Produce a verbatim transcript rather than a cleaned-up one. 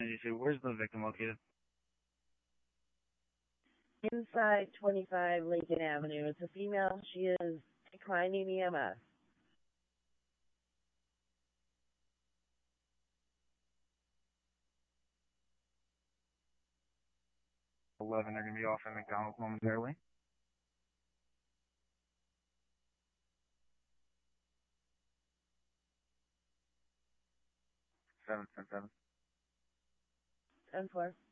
You say, where's the victim located? Inside twenty-five Lincoln Avenue. It's a female. She is declining E M S. eleven, they're going to be off in McDonald's momentarily. seven, ten, seven. ten four.